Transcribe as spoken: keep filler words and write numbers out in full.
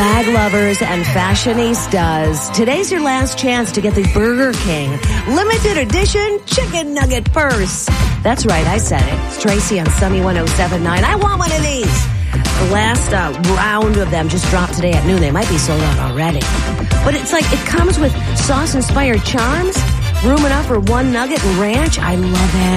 Bag lovers and fashionistas, today's your last chance to get the Burger King limited edition chicken nugget purse. That's right, I said it. It's Tracy on Sunny one oh seven point nine. I want one of these. The last uh, round of them just dropped today at noon. They might be sold out already. But it's like it comes with sauce-inspired charms, room enough for one nugget and ranch. I love it.